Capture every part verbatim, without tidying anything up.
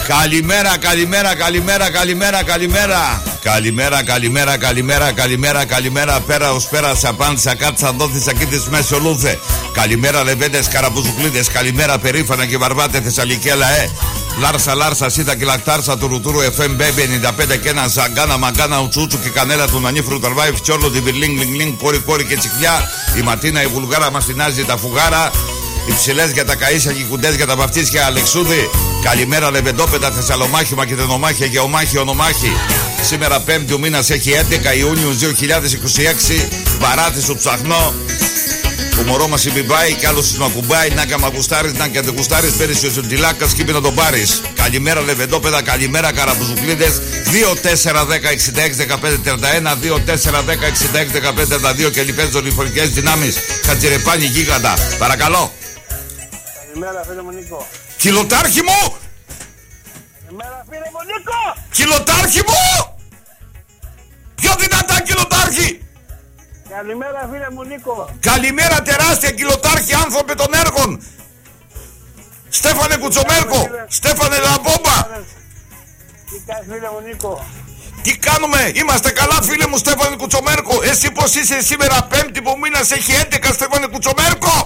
Καλημέρα, καλημέρα, καλημέρα, καλημέρα, καλημέρα. Καλημέρα, καλημέρα, καλημέρα, καλημέρα, καλημέρα. Πέρα ως πέρα, απάντησα, κάτσα, δόθησα και της Μεσολούθε. Καλημέρα, λεβέντες, καραμπουζουκλίδες. Καλημέρα, περήφανα και βαρβάτε, Θεσσαλική ΕΛΑΕ. Λάρσα, Λάρσα, Σίτα και Λακτάρσα του Ρουτούρου εφ εμ Baby ενενήντα πέντε και ένα Ζαγκάνα, Μαγκάνα, Ουτσούτσου και Κανέλα του Νανίφρου Ταρβάη, Φτσιόλο, τη Βιρλίνγκ, Λινγκ, Λινγκ, Κόρη, Κόρη και Τσιχλιά. Η Ματίνα, η Βουλγάρα, Μαστινάζει τα Φουγάρα. Οι ψηλές για τα καΐσια και οι κουντές για τα βαφτίσια Αλεξούδη. Καλημέρα, λεβεντόπεδα, Θεσσαλομάχη, Μακεδονομάχη, Γεωμάχη, Ονομάχη. Σήμερα πέμπτη ο μήνας έχει έντεκα Ιούνιου δύο χιλιάδες είκοσι έξι. Βαράτη σου ψαχνώ. Ο μωρό μας συμπιμπάει κι άλλος σου να κουμπάει. Να κα μαγουστάρεις, να και αντεγουστάρεις. Πέρυσι ο Ζουντιλάκας και να τον πάρεις. Καλημέρα, λεβεντόπεδα, καλημέρα, καραμπουζουκλίδες. δύο τέσσερα δέκα εξήντα έξι δεκαπέντε τριάντα ένα, δύο τέσσερα δέκα εξήντα έξι δεκαπέντε τριάντα δύο και λοιπές δορυφορικές δυνάμεις. Χατζηρεπάνι γίγαντα. Παρακαλώ. Καλημέρα, φίλε μου Νίκο. Κιλοτάρχη μου! Καλημέρα, φίλε μου Νίκο! Κιλοτάρχη μου! Πιο δυνατά, κιλοτάρχη! Καλημέρα, φίλε μου Νίκο. Καλημέρα, τεράστια κιλοτάρχη, άνθρωπε των έργων! Στέφανε Κουτσομέρκο! Στέφανε Λαμπόμπα! Τι κάνεις, φίλε μου Νίκο? Τι κάνουμε, είμαστε καλά, φίλε μου Στέφανε Κουτσομέρκο! Εσύ πως είσαι σήμερα, πέμπτη που μήνας έχει έντεκα, Στέφανε Κουτσομέρκο!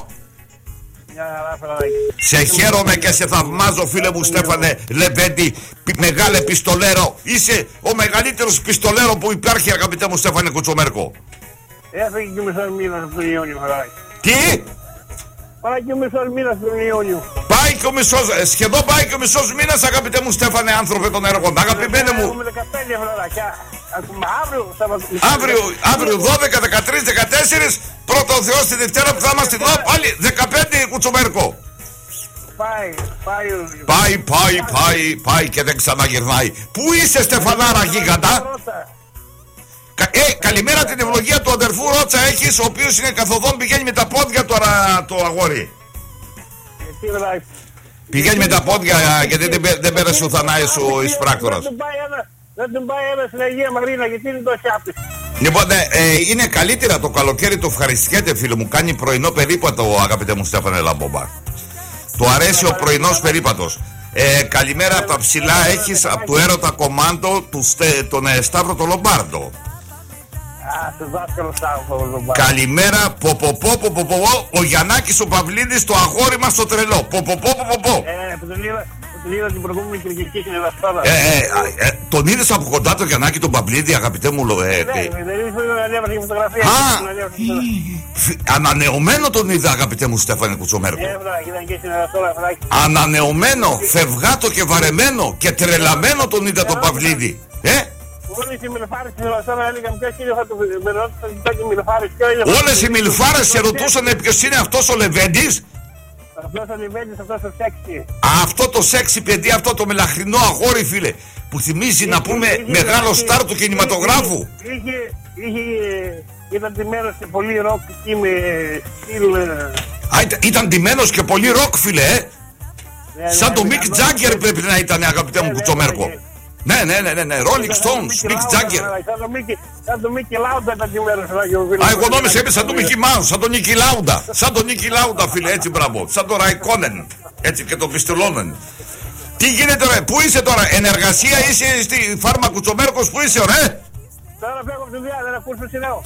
Σε χαίρομαι και σε θαυμάζω, φίλε μου Στέφανε Λεβέντη, μεγάλε πιστολέρο. Είσαι ο μεγαλύτερος πιστολέρο που υπάρχει, αγαπητέ μου Στέφανε Κουτσομέρκο. Έφυγε και ο μισός μήνας από τον Ιόνιο. Τι? Πάει και ο μισός μήνας από τον Ιόνιο. Πάει και ο μισός, σχεδόν πάει και ο μισός μήνας, αγαπητέ μου Στέφανε, άνθρωπε των έργων. Αγαπημένε μου. Έχουμε δεκαπέντε φρονάκια. Αύριο, αύριο, αύριο δώδεκα, δεκατρείς, δεκατέσσερις, πρώτο ο Θεός τη Δευτέρα που θα είμαστε εδώ, πάλι δεκαπέντε Κουτσομέρκο. Πάει, πάει, πάει, πάει, πάει, πάει και δεν ξαναγυρνάει. Πού είσαι, Στεφανάρα γίγαντα? Ε, καλημέρα, την ευλογία του αδερφού Ρότσα έχεις, ο οποίος είναι καθοδόν, πηγαίνει με τα πόδια τώρα το αγόρι. Πηγαίνει με τα πόδια γιατί δεν, δεν πέρασε ο Θανάης ο εισπράκτορας. Δεν τον πάει ένα στην Αγία Μαρίνα, γιατί είναι τόσο άπτυση. Λοιπόν, ε, είναι καλύτερα το καλοκαίρι, το ευχαριστιέται, φίλε μου. Κάνει πρωινό περίπατο, αγαπητέ μου Στέφανε Λαμπόμπα. Του αρέσει ο πρωινός περίπατος. Ε, καλημέρα από τα ψηλά έχεις, από του έρωτα κομμάντο, του, τον ε, Σταύρο το Λομπάρντο. Καλημέρα, πο, πο, πο, πο, πο, πο, ο Γιαννάκης ο Παυλίδης, το αγόρι μας το τρελό. Πο, πο, πο, πο, πο. Ε, που τον είδα, τον είδα την προηγούμενη Κυριακή στην Ελαστάδα. Ε, ε, ε, τον είδες από κοντά το Γιαννάκη τον Παυλίδη, αγαπητέ μου. Ε, ναι, ε, δεν ανέβασε η φωτογραφία. Α, ανανεωμένο τον είδα, αγαπητέ μου Στέφανε Κουτσομέρκο. Ε, ήταν και στην Ελαστάδα. Ανανεωμένο, φευγάτο και βαρεμένο και τρελαμένο τον είδα τον Παυλίδη. Ε, όλες οι μιλφάρες στην Ελαστάδα έλεγαν ποιος είναι, θα το μιλφάρες. Όλες οι μιλφάρες σε ρωτούσαν ποιος είναι αυτός ο Λεβέντης. Αυτός ο Λεβέντης, αυτός ο σεξι. Αυτό το σεξι παιδί, αυτό το μελαχρινό αγόρι, φίλε, που θυμίζει να πούμε μεγάλο στάρ του κινηματογράφου. Είχε, είχε, ήταν ντυμένος και πολύ ροκ εκεί με στυλ. Α, ήταν, ήταν ντυμένος και πολύ ροκ, φίλε, ε. Σαν το Μικ Τζάγκερ πρέπει να ήταν, αγαπητέ μου Κουτσομέρκο. Ναι, ναι, ναι, ναι, ναι, Rolling Stones, Mick Jagger. Σαν τον Νίκη Λάουντα ήταν ντυμένος. Α, εγώ νόμιζα έπαιζε σαν τον Μικη Μάους, σαν τον Νίκη Λάουντα. Σαν τον Νίκη Λάουντα, φίλε, έτσι μπράβο. Σαν τον Ραϊκόνεν, έτσι και τον Πιστολόνεν. Τι γίνεται ρε, πού είσαι τώρα, εν εργασία είσαι στη Φάρμα Κουτσομέρκος, πού είσαι ρε? Τώρα φεύγω από τη δουλειά, δεν ακούς το συνέο.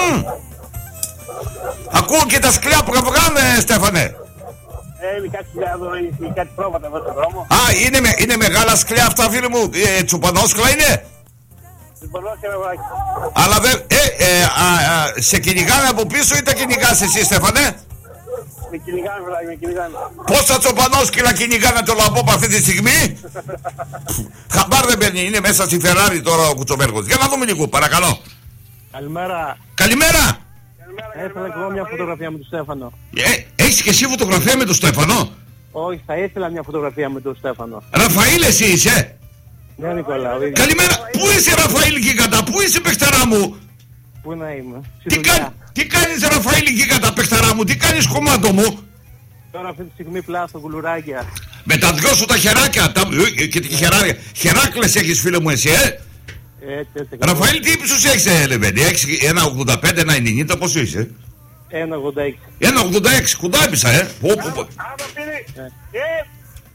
Ακούω και τα σκλιά που καυγάνε, Στέφανε. Ε, κάτι σκλιά εδώ, είναι κάτι πρόβατα εδώ στον δρόμο. Α, είναι, με, είναι μεγάλα σκλιά αυτά, φίλε μου, ε, τσουπανόσκλα είναι? Τσουπανόσκλα, βράκι. Αλλά δεν, ε, ε, α, α, σε κυνηγάνε από πίσω ή τα κυνηγάς εσύ, Στέφανε? Με κυνηγάνε, βράκι, με κυνηγάνε. Πόσα τσοπανόσκυλα κυνηγάνε το Λαμπόμπα αυτή τη στιγμή? Χαμπάρ δεν παίρνει, είναι μέσα στη Φεράρι τώρα ο Κουτσομέρκος. Για να δούμε λίγο, παρακαλώ. Καλημέρα. Καλημέρα. Έστειλα και εγώ μια φωτογραφία με τον Στέφανο. Ε, έχεις και εσύ φωτογραφία με τον Στέφανο? Όχι, θα ήθελα μια φωτογραφία με τον Στέφανο. Ραφαήλ εσύ είσαι? Ναι, Νικόλα. Καλημέρα. Πού είσαι, Ραφαήλ γίγαντα, πού είσαι, παιχταρά μου? Πού να είμαι? Τι, κα... τι κάνεις, Ραφαήλ γίγαντα, παιχταρά μου, τι κάνεις, κομμάτο μου? Τώρα αυτή τη στιγμή πλάω στο κουλουράκια. Με τα δυο σου τα χεράκια, τα... και τη χεράκια. Χεράκλες έχεις, φίλε μου, εσύ, ε? Έτσι, έτσι, Ραφαήλ, τι ύψος έχεις, ε, Λεβέντη? Έχεις ένα ογδόντα πέντε, ένα ενενήντα, πόσο είσαι? ένα ογδόντα έξι. ένα ογδόντα έξι, κοντά έπεισα, ε. Άμα πήρε, ε,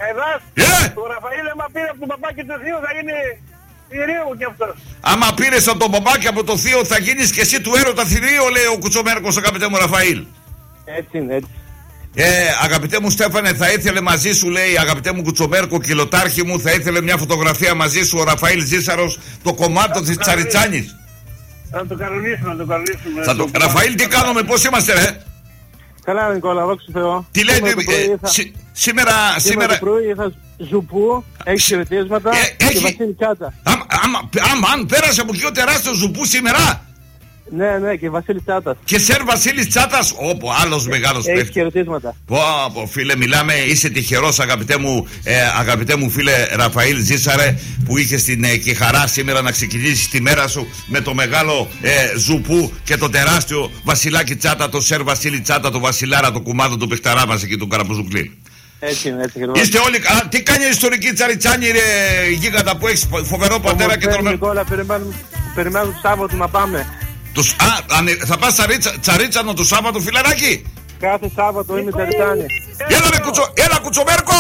Χαϊδάς. Ε! Το Ραφαήλ άμα πήρε από τον παπάκι του θείου θα γίνει θηρίο κι αυτός. Άμα πήρες από τον παπάκι από το θείο θα γίνεις και εσύ του έρωτα θηρίο, λέει ο Κουτσομέρκος, αγαπητέ μου Ραφαήλ. Έτσι είναι, έτσι. Ε, αγαπητέ μου Στέφανε, θα ήθελε μαζί σου, λέει, αγαπητέ μου Κουτσομέρκο, κιλοτάρχη μου, θα ήθελε μια φωτογραφία μαζί σου ο Ραφαήλ Ζήσαρος, το κομμάτι της Τσαριτσάνης. Θα το κανονίσουμε, να το κανονίσουμε. Θα το... Ραφαήλ, τι κάνουμε, πώς είμαστε, ρε? Καλά, Νικόλα, δόξα τω Θεώ. Τι λέτε, ε, θα... σή, σήμερα... Σήμερα το πρωί ήρθα Ζουπού, έχει χαιρετίσματα ε, και έχει... Βασίλη Τσάτα. Άμα, άμα, άμα, αν πέρασε από εκεί ο τεράστιος Ζουπού σήμερα. Ναι, ναι, και Βασίλη Τσάτας. Και Σερ Βασίλης Τσάτας, όπου άλλος μεγάλος έχει παίκτης. χαιρετίσματα. Πω, πω, φίλε, μιλάμε, είσαι τυχερός, αγαπητέ μου, ε, αγαπητέ μου φίλε Ραφαήλ Ζήσαρε, που είχε την ε, και χαρά σήμερα να ξεκινήσεις τη μέρα σου με το μεγάλο ε, Ζουπού και το τεράστιο Βασιλάκι Τσάτα, το Σερ Βασίλη Τσάτα, το Βασιλάρα, το κουμάδο, το παιχταρά μας εκεί, τον Καραπουζουκλή. Έτσι είναι, έτσι είναι. Είστε όλοι. Α, τι κάνει η ιστορική Τσαριτσάνη, ρε γίγαντα, που έχει φοβερό πατέρα και τον. Νικόλα, περιμένουμε, περιμένουμε το Σάββατο να πάμε. Τους, α, ανε, θα πας τσαρίτσα, Τσαρίτσανο το Σάββατο, φιλαράκι. Κάθε Σάββατο είμαι Τσαριτσάνη. Έλα, ρε, κουτσο, έλα Κουτσομέρκο.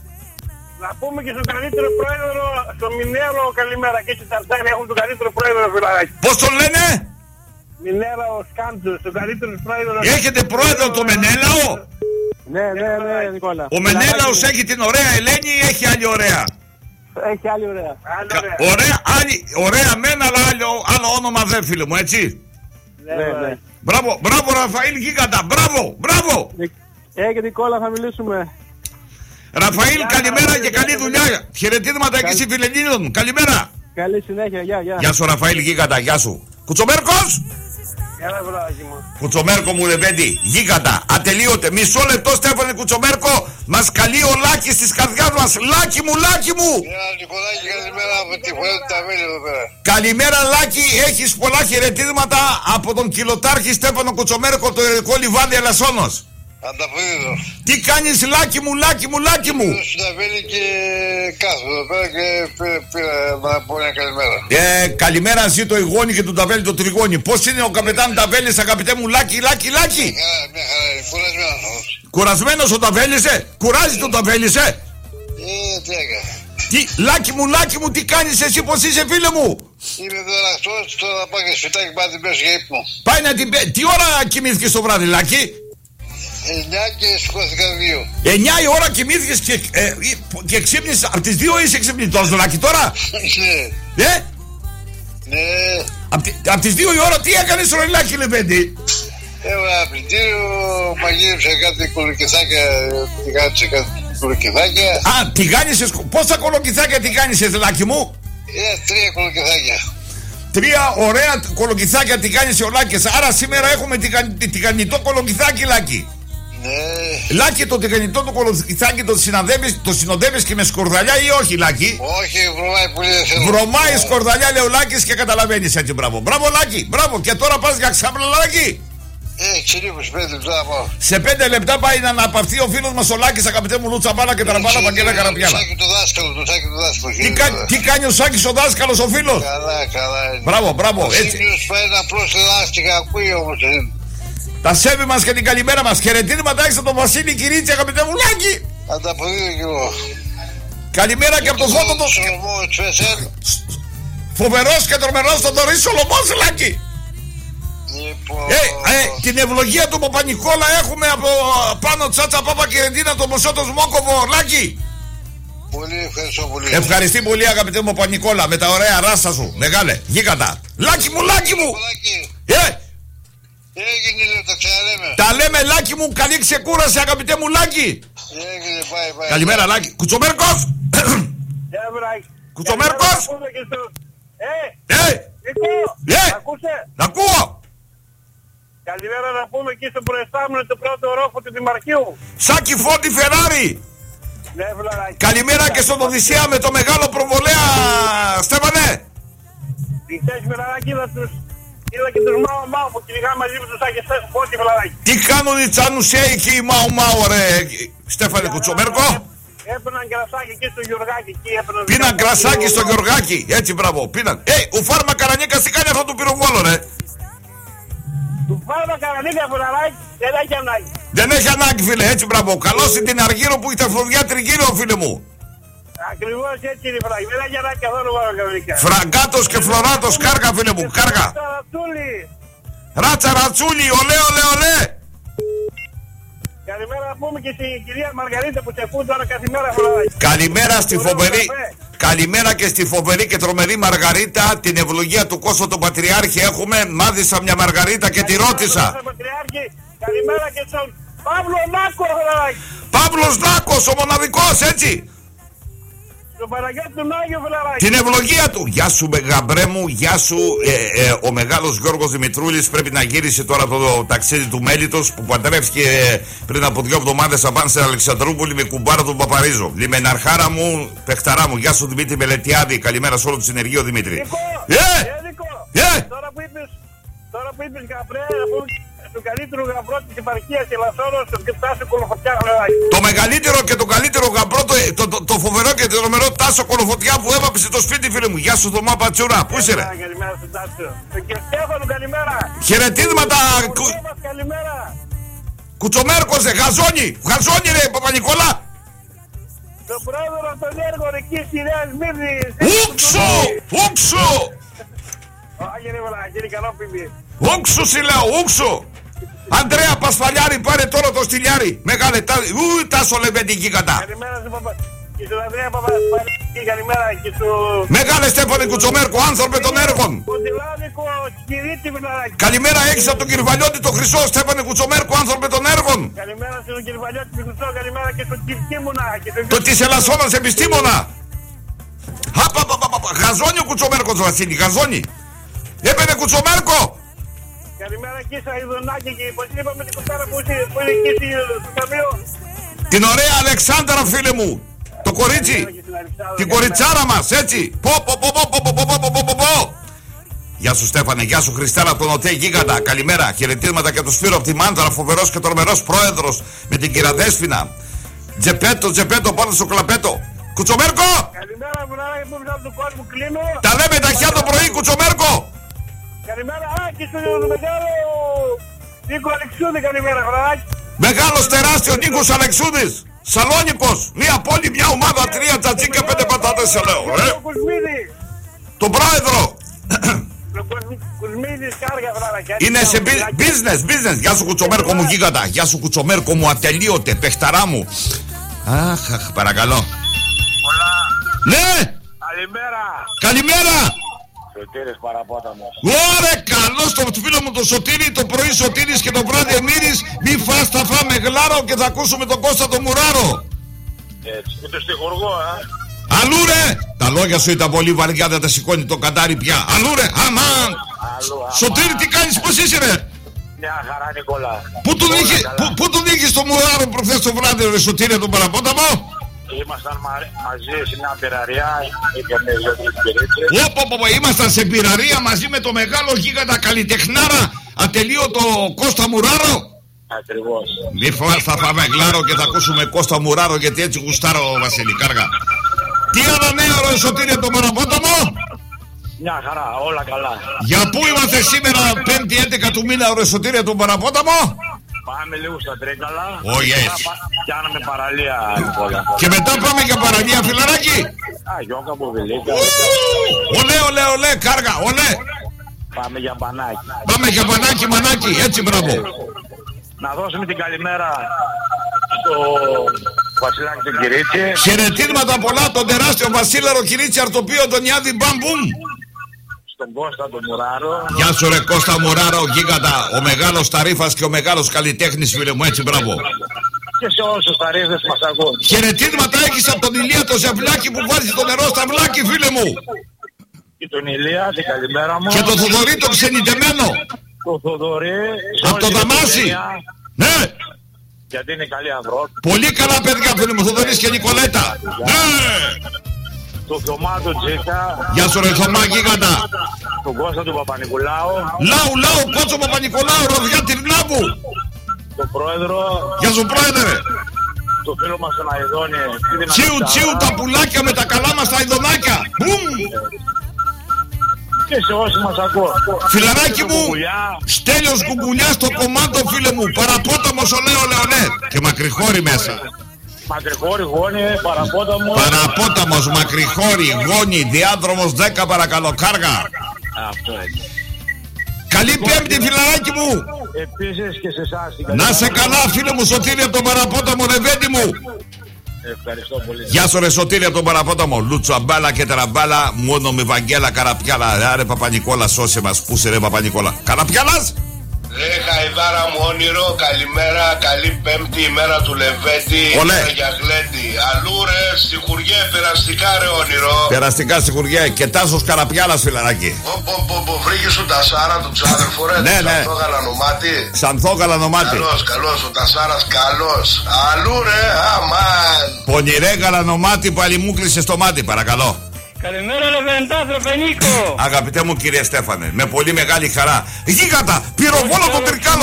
Να πούμε και στον καλύτερο πρόεδρο, στο Μινέρο, καλημέρα. Και στην Τσαριτσάνη έχουν τον καλύτερο πρόεδρο, φιλαράκι. Πώς τον λένε? Μινέρο Σκάντζος, τον καλύτερο πρόεδρο. Έχετε πρόεδρο το Μενέλαο? Ναι, ναι, ναι, Νικόλα. Ο Μενέλαος έχει την ωραία Ελένη ή έχει άλλη ωραία? Έχει άλλη ωραία. Κα, ωραία, άλλη, ωραία μεν, αλλά άλλο, άλλο όνομα δεν, φίλε μου, έτσι. Ναι, ναι. Μπράβο, μπράβο Ραφαήλ γίγαντα, μπράβο, μπράβο. Έγινε Νικόλα, θα μιλήσουμε. Ραφαήλ, καλημέρα και καλή δουλειά. Χαιρετίσματα εκεί στη Φιλενίδων μου, καλημέρα. Καλή συνέχεια, γεια, γεια. Γεια σου Ραφαήλ γίγαντα, γεια σου. Κουτσομέρκος. Έλα, βράδυ μου. Κουτσομέρκο μου, Λεβέντη, γίγαντα, ατελείωτε. Μισό λεπτό, Στέφανε Κουτσομέρκο, μας καλεί ο Λάκης της καρδιάς μας. Λάκη μου, Λάκη μου. Έλα, Νικολάκη, καλημέρα από τη φορά του Ταβέλη εδώ πέρα. Καλημέρα, Λάκη, έχεις πολλά χαιρετίσματα από τον κιλοτάρχη Στέφανο Κουτσομέρκο, το ερικό λιβάδι Ελασσόνος. Ανταποδίδω. Τι κάνεις, Λάκη μου, Λάκη μου, Λάκη μου? Είμαι στο Ταβέλη και κάθομαι εδώ πέρα και πήρα να πω μια καλημέρα. Ε, καλημέρα, εσύ το Ιγόνι και τον Ταβέλη το Τριγώνι. Πώς είναι ο καπετάν Ταβέλης, αγαπητέ μου, Λάκη, Λάκη, Λάκη? Μια χαρά, μια χαρά, κουρασμένος όμως. Κουρασμένος ο Ταβέλης, ε? Κουράζει τον Ταβέλης, ε? Ε, τι έκανα. Τι, Λάκη μου, Λάκη μου, τι κάνεις εσύ, πώς είσαι, φίλε μου? Είμαι εδώ ραχτός, τώρα πάω και σφιτάκι πάω την πέσω για ύπνο. Πάει να την πέ... Τι ώρα κοιμήθηκες το βράδυ, Λάκη? Εννιά και σηκώθηκα δύο. Εννιά η ώρα κοιμήθηκες και, ε, και ξύπνησες από τις δύο, είσαι ξυπνητός, Λάκη, τώρα? Ναι. Ε? Ναι. Απ' απ' τις δύο η ώρα τι έκανες, ρε Λάκη, Λεβέντη? Έβαλα πλυντήριο, μαγείρεψα κάτι κολοκυθάκια, τηγάνισα κάτι κολοκυθάκια. Α, τηγάνισες, πόσα κολοκυθάκια τηγάνισες, Λάκη μου? Ε, τρία κολοκυθάκια. Τρία ωραία κολοκυθάκια τηγάνισε ο Λάκης. Άρα σήμερα έχουμε τηγανιτό κολοκυθάκι, Λάκη. Ναι. Λάκη, το τηγανιτό το κολοκυθάκι το συνοδεύεις, το συνοδεύεις και με σκορδαλιά ή όχι, Λάκη? Όχι, βρωμάει πολύ, δεν θέλω. Βρωμάει σκορδαλιά, λέει ο Λάκης, και καταλαβαίνεις έτσι. Μπράβο, μπράβο, Λάκη, μπράβο. Και τώρα πας για ξάπλα, Λάκη? Ε, ξυλίγου, σε πέντε λεπτά πάω. Σε πέντε λεπτά πάει να αναπαυθεί ο φίλος μας ο Λάκης, αγαπητέ μου, Λούτσα Μπάλα και Ταραβάλα Βαγγέλα Καραπιάλα. Το Σάκη το δάσκαλο, το Σάκη το δάσκαλο. Τι, κα, τι κάνει ο Σάκης ο δάσκαλος, ο φίλος? Καλά, καλά είναι. Μπράβο, μπράβο, ο έτσι. Σίμιος πάει να πρόσθε λάστιχα, ακούει όμως. Τα σέβη μας και την καλημέρα μας. Χαιρετίσματα έχεις από τον Βασίλη Κυρίτσι, αγαπητέ μου, Λάκη. Ανταποδίδω κι εγώ. Καλημέρα και από το φώτο το... Φοβερός και τρομερός τον Θοδωρή Σολομός, Λάκη. Λοιπόν... Ε, ε, την ευλογία του Παπα-Νικόλα έχουμε από πάνω Τσάτσα Πάπα και Ρεντίνα το Μοσότο Μόκοβο, Λάκη. Πολύ ευχαριστώ πολύ. Ευχαριστή πολύ, αγαπητέ μου Παπα-Νικόλα, με τα ωραία ράστα σου. Μεγάλε, γίγαντα. Λάκη μου, Λάκη μου. Ε, έγινε, λέω, τα ξαναλέμε. τα λέμε, Λάκη μου, καλή ξεκούραση, αγαπητέ μου, Λάκη. Έγινε, πάει, πάει. Καλημέρα, Λάκη. Κουτσομέρκος. Κουτσομέρκος. Ε, Ε, Νίκο, ε, ακούσε. να ακούω. Καλημέρα να πούμε εκεί στον προϊστάμενο του πρώτου ορόφου του Δημαρχείου. Σάκη Φώτη Φεράρι. Ναι, βλαράκι. Καλημέρα και στον Οδυσσέα με το μεγάλο προβολέα, Στέφανε. Χθες βλαράκι είδα τους... Είδα και τους Μάου Μάου που κυνηγά μαζί με τους Σάκη Φώτη, βλαράκι. Τι κάνουν οι Τσανουσέοι εκεί, οι Μάου Μάου, ρε Στέφανε Κουτσομέρκο? Έπαιναν κρασάκι εκεί στο Γιωργάκι. Πίναν κρασάκι στο Γιωργάκι. Έτσι, μπράβο, πίναν. Ε, ο Φάρμα Καρανίκας τι κάνει αυτό το πυροβόλο, ρε? Του Φάρμα Καρανίκα, βλαράκι, δεν έχει ανάγκη. Δεν έχει ανάγκη, φίλε, έτσι μπράβο. Καλώς την Αργύρο που έχετε φλωδιά τριγύρω, φίλε μου. Ακριβώς έτσι είναι, Φραγκ. Δεν έχει ανάγκη καθόλου κανονικά. Φραγκάτος και φλωράτος, κάργα, φίλε μου, κάργα. Ράτσα ρατσούλη, ολέ, ολέ, ολέ. Καλημέρα να πούμε και στην κυρία Μαργαρίτα που σε ακούν τώρα καθημερινά, Φραγκ. Καλημέρα στη φοβερή. Καλημέρα και στη φοβερή και τρομερή Μαργαρίτα. Την ευλογία του Κώστα τον Πατριάρχη έχουμε. Μάθησα μια Μαργαρίτα και τη ρώτησα. Καλημέρα και στον Παύλο Νάκο, Φραγκ. Παύλος Νάκος, ο μοναδικός, έτσι. Το Παναγιώτη του Νάγιο, Φραγκ. Την ευλογία του. Γεια σου, γαμπρέ μου, γεια σου. Ε, ε, ο μεγάλος Γιώργος Δημητρούλης πρέπει να γύρισε τώρα το ταξίδι του Μέλιτος που παντρεύτηκε πριν από δύο εβδομάδες απάνω στην Αλεξανδρούπολη με κουμπάρα του Παπαρίζο. Λιμεναρχάρα μου, παιχταρά μου, γεια σου Δημήτρη Μελετιάδη. Καλημέρα σε όλο το συνεργείο, Δημήτρη. Νίκο, ε, ε, ε, τώρα που είπες, τώρα που είπες γαμπρέ, να πούμε του καλύτερου γαμπρό της επαρχίας Ελασσόνος, τον Τάσο Κολοφωτιά, Φραγκ. Το μεγαλύτερο και το καλύτερο γαμπρό, το, το, το, το φοβερό και το τρομερό Τάσο Κολοφωτιά που έβαψε το σπίτι, φίλε μου. Γεια σου, Θωμά Πατσούρα. Πού είσαι, ρε? Καλημέρα στον Τάσο. Και Στέφανο, καλημέρα. Χαιρετίσματα. Κου... Καλημέρα. Κουτσομέρκος, ρε, Γαζόνι. Γαζόνι, ρε, Παπα-Νικόλα. Το πρόεδρο των έργων εκεί στη Νέα Σμύρνη. Ούξο, ούξο. Άγιε ρε, κύριε καλό πιμπή. Ούξο, σου λέω, ούξο. Αντρέα Πασφαλιάρη, πάρε τώρα το στυλιάρι. Μεγάλε, τα... ου, Τάσο Λεβέντικη κατά. Καλημέρα σου, παπα. Και στον Ανδρέα Παπασφαλιάρη, καλημέρα και στο... Μεγάλε Στέφανη Κουτσομέρκο, άνθρωπε των έργων. Κοντιλάδικο, Κυρίτη, Φραγκ. Καλημέρα έχεις από τον Κυρβαλιώτη το Χρυσό, Στέφανη Κουτσομέρκο, άνθρωπε των έργων. Καλημέρα στον Κυρβαλιώτη του Χρυσό, καλημέρα και στον Κυρκίμουνα. Το της Ελασσόνας επιστήμονα. Χαπαπαπαπα, Χαζόνι ο Κουτσομέρκος, Βασίλη, Χαζόνι. Έπαινε Κουτσομέρκο. Καλημέρα εκεί στα Ιδονάκη και πώς είπαμε την κουτάρα που είναι εκεί στο ταμείο. Την ωραία Αλεξάνδρα, φίλε μου. Το κορίτσι. Την κοριτσάρα μας, έτσι. Πω πω πω πω πω πω πω πω πω πω. Γεια σου Στέφανε, γεια σου Χριστέλα από τον ΟΤΕ Γίγαντα. Καλημέρα, χαιρετίσματα και το Σπύρο από τη Μάντρα, φοβερός και τρομερός πρόεδρος με την κυρία Δέσποινα. Τζεπέτο, Τζεπέτο, πάνω στο κλαπέτο. Κουτσομέρκο! Καλημέρα, βράδυ που από τον κόσμο κλείνω. Τα λέμε ταχιά το πρωί, Κουτσομέρκο! Καλημέρα, α, και στο μεγάλο Νίκο Αλεξούδη, καλημέρα, βράδυ. Μεγάλος τεράστιος Νίκος Αλεξούδης. Σαλόνικος, μία πόλη, μια ομάδα, τρία τσατσίκια, πέντε πατάτες σε λέω. Ε. Τον πρόεδρο. Είναι σε business, business. Γεια σου Κουτσομέρκο μου γίγαντα. Γεια σου Κουτσομέρκο μου ατελείωτε, παιχταρά μου. Αχ, αχ, παρακαλώ. Ναι. Καλημέρα. Καλημέρα. Σωτήρης Παραπόταμος. Ωραία, καλώς το φίλο μου το Σωτήρη. Το πρωί Σωτήρης και το βράδυ Εμμύρης. Μη φας, θα φάμε γλάρο και θα ακούσουμε τον Κώστα τον Μουράρο. Έτσι, και το στιχουργό, α. Αλλού ρε! Τα λόγια σου ήταν πολύ βαριά, δεν τα σηκώνει το καντάρι πια. Αλλού ρε! Αμάν! Σωτήρη, τι κάνεις, πώς είσαι ρε? Μια χαρά, Νικόλα. Πού τον είχε, πού, πού τον είχες το Μουράρο προχθές το βράδυ ρε Σωτήρη τον Παραπόταμο? Ήμασταν μα, μαζί σε μια πειραρία. Όπο, όπο, ήμασταν σε πειραρία μαζί με το μεγάλο γίγαντα καλλιτεχνάρα ατελείωτο Κώστα Μουράρο. Ακριβώς. Μη φοβάσαι, θα φάμε γλάρο και θα ακούσουμε Κώστα Μουράρο γιατί έτσι γουστάρω Βασίλη Κάργα. Τι άλλα νέα ρε Σωτήρη τον Παραπόταμο? Μια χαρά, όλα καλά. Για πού είμαστε σήμερα πέμπτη έντεκα του μήνα ρε Σωτήρη τον Παραπόταμο? Πάμε λίγο στα Τρίκαλα. Oh yes. Κάναμε παραλία, Νικόλα. Και μετά πάμε για παραλία, φιλαράκι. Α, Γιώκα Μποβιλίκα. Ολέ, ολέ, ολέ, κάργα, ολέ. Πάμε για μπανάκι. Πάμε για μπανάκι, μανάκι, έτσι μπράβο. Να δώσουμε την καλημέρα στο Βασιλάκι τον Κυρίτσι. Χαιρετίσματα πολλά τον τεράστιο Βασίλαρο Κυρίτσι Αρτοπείο τον Ιάδη Μπαμπούμ. Στον Κώστα τον Μουράρο. Γεια σου ρε Κώστα Μουράρο, γίγαντα. Ο μεγάλος Ταρίφας και ο μεγάλος καλλιτέχνης, φίλε μου, έτσι μπράβο. Και σε όλους τους ταρίδες μας ακούν. Χαιρετίσματα έχεις από τον Ηλία το Ζευλάκι που βάζει το νερό στα βλάκι, φίλε μου. Και τον Ηλία, την καλημέρα μου. Και τον Θοδωρή το ξενιτεμένο. Το Θοδωρή. Από το Δαμάσι. Ναι. Γιατί είναι καλή ανθρώπη. Πολύ καλά παιδιά, φίλε μου, Θοδωρής και Νικολέτα. Ναι. Το Θωμά του Τζίκα. Γεια σου ρε Θωμά γίγαντα. Τον Κώστα του Παπα-Νικολάου. Λάου, λάου, Κότσο Παπα-Νικολάου, Ροδιά Τυρνάβου. Τον Πρόεδρο. Γεια σου Πρόεδρε. Το φίλο μας τον Αηδόνη. Τσιου τσιου τα πουλάκια με τα καλά μας τα αηδονάκια. Μπουμ. Και και σε όσοι μας ακούω. Φιλαράκι μου, Στέλιος Κουκουλιά στο κομμάτι, φίλε μου. Παραπόταμος ο Λέο Λεωνέ. Και μακριχώρη μέσα. Μακριχώρη, γόνι, παραπόταμο. Παραπόταμος, μακριχώρη, γόνι, διάδρομος δέκα, παρακαλώ, κάργα. Αυτό είναι. Καλή Πέμπτη, φιλαράκι μου. Επίσης και σε εσάς. Να σε καλά, φίλε μου, Σωτήρη από τον Παραπόταμο, Ρεβέντη μου. Ευχαριστώ πολύ. Γεια σου ρε Σωτήρη από τον Παραπόταμο. Λουτσαμπάλα και τεραμπάλα, μόνο με Βαγγέλα Καραπιάλα. Ρε Παπα-Νικόλα, σώσε μας. Πού σε ρε Παπα-Νικόλα. Καραπιάλας! Ρε Χαϊδάρα μου όνειρο, καλημέρα, καλή Πέμπτη, ημέρα του Λεβέντη, ημέρα για γλέντι. Αλλού ρε, στη Χουριέ, περαστικά ρε όνειρο. Περαστικά στη Χουριέ και Τάσος Καραπιάλας, φιλαράκι. Πω βρήκε σου Τασάρα του ξάδερφου ρε, ναι, ναι. Ξανθό γαλανομάτι. Ξανθό γαλανομάτι. Καλός, καλός, ο Τασάρας καλός. Αλλού ρε, αμάν. Πονηρέ γαλανομάτι που αλλη μου κλείσε στο μάτι, παρακαλώ. Καλημέρα Λεβεντάθρωπε Νίκο. Αγαπητέ μου κύριε Στέφανε, με πολύ μεγάλη χαρά. Γίγαντα, πυροβόλο τον Τρικάλο.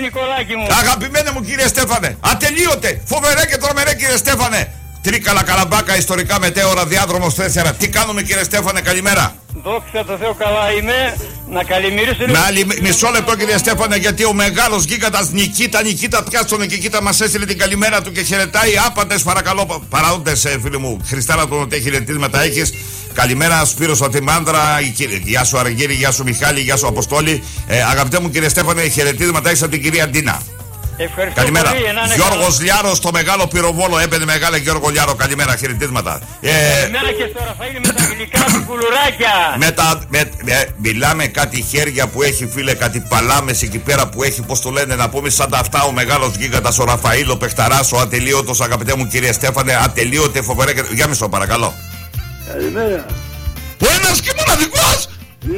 Αγαπημένε μου κύριε Στέφανε, ατελείωτε, φοβερέ και τρομερέ κύριε Στέφανε. Τρίκαλα Καλαμπάκα, ιστορικά μετέωρα, διάδρομος τέσσερα. Τι κάνουμε κύριε Στέφανε, καλημέρα. Δόξα τω Θεώ, καλά είμαι. Να καλημερίσω λίγο. Άλλη, μισό λεπτό κύριε Στέφανε, γιατί ο μεγάλος γίγαντας Νικήτα, Νικήτα πιάστονε και κοίτα μας έστειλε την καλημέρα του και χαιρετάει άπαντες παρακαλώ παραόντες φίλοι μου. Χριστάρα του ότι χαιρετίσματα έχεις. Καλημέρα Σπύρος από τη Μάνδρα, γεια σου Αργύρη, γεια σου Μιχάλη, γεια σου Αποστόλη. Ε, αγαπητέ μου κύριε Στέφανε, χαιρετίσματα έχεις από την κυρία Ντίνα. Ευχαριστώ καλημέρα. Πολύ, Γιώργος καλά. Λιάρος στο μεγάλο πυροβόλο, έπαινε μεγάλο Γιώργο Λιάρο, καλημέρα, χαιρετίσματα. Ε, καλημέρα και στο Ραφαήλ με τα γλυκά του κουλουράκια. Με τα, με, με, μιλάμε κάτι χέρια που έχει φίλε, κάτι παλάμες εκεί πέρα που έχει, πώς το λένε, να πούμε σαν τα αυτά ο μεγάλος γίγαντας, ο Ραφαήλ, ο Πεχταράς, ο ατελείωτος, αγαπητέ μου κύριε Στέφανε, ατελείωτε φοβερέ και... Για μισό παρακαλώ. Καλημέρα. Ο ένας και μοναδικός!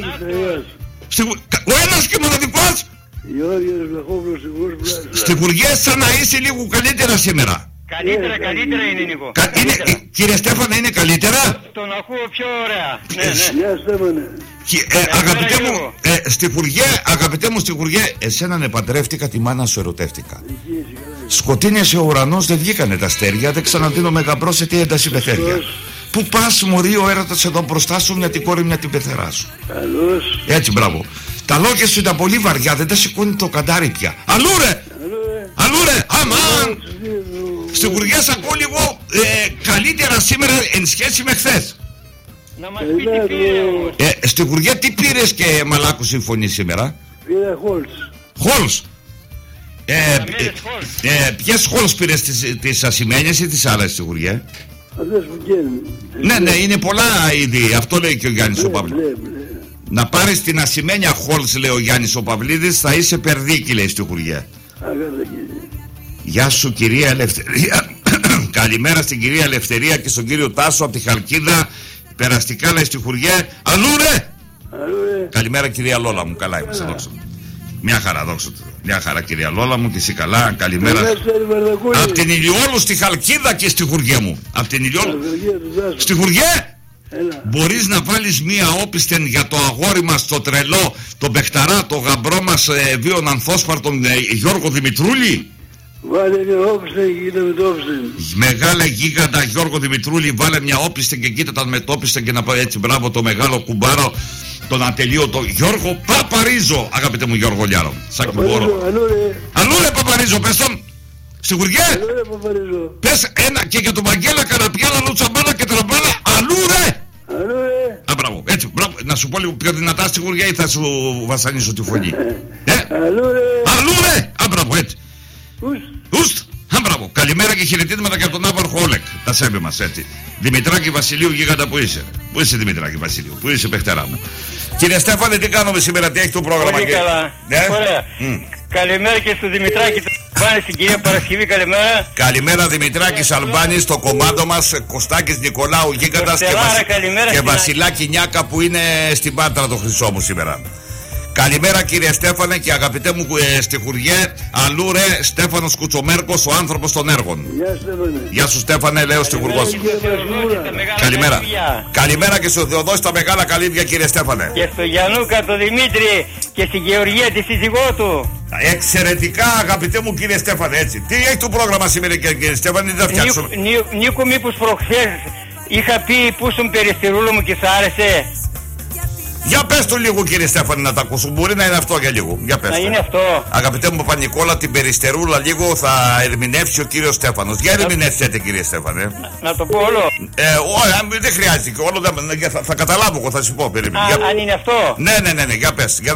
Στη... Ο ένας και μοναδικός! Γιώργος Βλαχόπουλος, Σιγουρός Πλάσης. Στη Χουριέ σαν να είσαι λίγο καλύτερα σήμερα. Καλύτερα, καλύτερα είναι Νίκο. Κα... Είναι... Κύριε Στέφανε, είναι καλύτερα? Τον ακούω πιο ωραία. Ναι, ναι. Γεια Στέφανε. Ε, αγαπητέ μου, ε, στη Χουριέ, αγαπητέ μου στη Χουριέ, εσένα ναι παντρεύτηκα, τη μάνα σου ερωτεύτηκα. Σκοτίνιασε ο ουρανός, δεν βγήκανε τα αστέρια, δεν ξαναδίνω με γαμπρό σε τι ένταση πεθέρια. Πού πας μωρή ο έρωτας εδώ μπροστά σου, μια την κόρη, μια την πεθερά σου. Καλώς. Έτσι μπράβο. Τα λόγια σου ήταν πολύ βαριά, δεν τα σηκώνει το καντάρι πια. Αλλού ρε! Αλλού ρε! Αμάν! Στη Χουριέ σ' ακούω λίγο ε, καλύτερα σήμερα εν σχέση με χθες. Να μας πει τι πήρε όμως. Ε, στη Χουριέ τι πήρες και μαλάκου συμφωνεί σήμερα? Πήρα Χόλτς. Χόλς. Ε, ε, ε, ποιες Χόλς πήρες, τις, τις ασημένιες ή τις άλλες στη Χουριέ? Αυτές που βγαίνουν. Ναι, ναι, είναι πολλά είδη. Αυτό λέει και ο Γιάννης ο Παυλίδης. Να πάρεις την ασημένια Χόλς, λέει ο Γιάννης ο Παυλίδης, θα είσαι περδίκη, λέει στη Χουριέ. Γεια σου κυρία Ελευθερία. Καλημέρα στην κυρία Ελευθερία και στον κύριο Τάσο από τη Χαλκίδα. Περαστικά, λέει στη Χουριέ. Αλλού ρε! Καλημέρα κυρία Λόλα μου, καλά είμαστε, δόξα. Μια χαρά, δόξα του. Μια χαρά κυρία Λόλα μου και εσύ καλά, καλημέρα. Απ' την Ηλιόλου στη Χαλκίδα και στη Χουριέ μου. Απ' την Ηλιόλου. Στη Χουριέ! Μπορείς να βάλεις μία όπισθεν για το αγόρι μας το τρελό, τον Πεχταρά, το γαμπρό μας ε, βίον ανθόσπαρτον ε, Γιώργο Δημητρούλη? Βάλε μια όπισθεν και κοίτα με το όπισθεν. Μεγάλα γίγαντα Γιώργο Δημητρούλη, βάλε μια όπισθεν και κοίτα τα με το όπισθεν και να πάει έτσι μπράβο το μεγάλο κουμπάρο, τον ατελείωτο Γιώργο Παπαρίζο. Αγαπητέ μου Γιώργο Λιάρο, σαν κουμπόρο. Αλλού ρε Παπαρίζο, πες τον. Στη Χουριέ. Πες ένα και για τον Βαγγέλα Καραπιάλα, Λουτσαμπάλα και Τραμπάλα. Αλλού ρε. Αλλού ρε. Α, μπράβο, έτσι, μπράβο. Να σου πω λίγο πιο δυνατά στη Χουριέ ή θα σου βασανίσω τη φωνή? ε? Αλλού ρε. Αλλού ρε. Α, μπράβο, έτσι. Ουστ. Α, μπράβο. Καλημέρα και χαιρετίσματα και από τον Άβαρχο Όλεκ. Τα σέβη μας, έτσι. Δημητράκη Βασιλείου, γίγαντα που είσαι. Πού είσαι Δημητράκη Βασιλείου, πού είσαι Πεχτερά μου? Κύριε Στέφανε, τι κάνουμε σήμερα, τι έχει το πρόγραμμα? Πολύ και... καλά. Ναι? Ωραία. Mm. Καλημέρα και στο Δημητράκη Αλμπάνη, στην κυρία Παρασκευή, καλημέρα. Καλημέρα Δημητράκης Αλμπάνη, στο κομμάτι μας Κωστάκης Νικολάου γίγαντας και, βασι... και Βασιλάκη Νιάκα που είναι στην Πάτρα το χρυσό μου σήμερα. Καλημέρα κύριε Στέφανε και αγαπητέ μου ε, στη Χουριέ. Αλλού ρε Στέφανος Κουτσομέρκος, ο άνθρωπος των έργων. Γεια Στέφανε. Γεια σου Στέφανε, λέω στη Χουργός. Καλημέρα. Καλημέρα και στο Θεοδόση τα μεγάλα καλύβια κύριε Στέφανε. Και στο Γιαννούκα το Δημήτρη και στη Γεωργία τη σύζυγό του. Εξαιρετικά αγαπητέ μου κύριε Στέφανε, έτσι. Τι έχει το πρόγραμμα σήμερα κύριε Στέφανε, δεν θα φτιάξουμε. Νίκο, μήπως προχθές είχα πει που στον περιστηρούλο μου και σ' άρεσε? Για πες του λίγο κύριε Στέφανη να τα ακούσουν. Μπορεί να είναι αυτό για λίγο. Για πες. Να του. είναι αυτό. Αγαπητέ μου Παπα-Νικόλα, την περιστερούλα λίγο θα ερμηνεύσει ο κύριος Στέφανος. Για ερμηνεύσετε κύριε Στέφανε. Να, να το πω όλο. Ε, όχι, δεν χρειάζεται. Όλο δεν, θα, θα καταλάβω εγώ, θα σου πω. Α, αν είναι αυτό. Ναι, ναι, ναι, ναι, για πες. Για